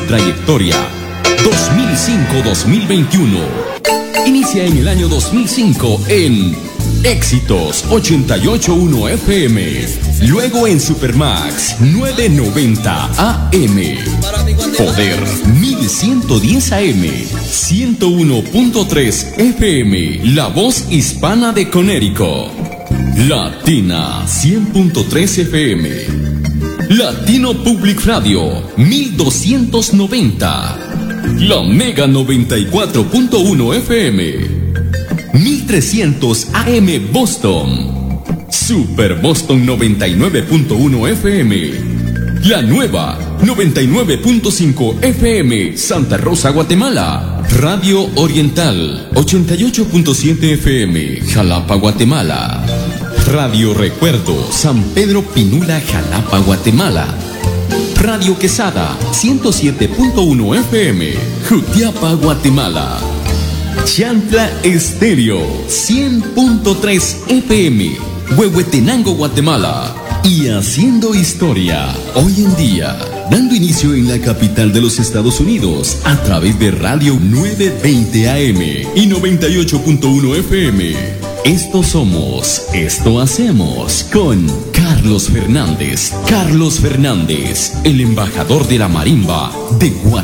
trayectoria 2005-2021. Inicia en el año 2005 en Éxitos 88.1 FM, luego en Supermax 990 AM, Poder 1110 AM, 101.3 FM, La Voz Hispana de Conérico, Latina 100.3 FM, Latino Public Radio 1290, La Mega 94.1 FM, 1300 AM Boston, Super Boston 99.1 FM, La Nueva 99.5 FM Santa Rosa, Guatemala, Radio Oriental 88.7 FM Jalapa, Guatemala, Radio Recuerdo San Pedro Pinula, Jalapa, Guatemala, Radio Quesada 107.1 FM Jutiapa, Guatemala, Chantla Estéreo 100.3 FM Huehuetenango, Guatemala. Y haciendo historia hoy en día, dando inicio en la capital de los Estados Unidos a través de Radio 920 AM y 98.1 FM. Esto somos, esto hacemos con Carlos Fernández. Carlos Fernández, el embajador de la marimba de Guatemala.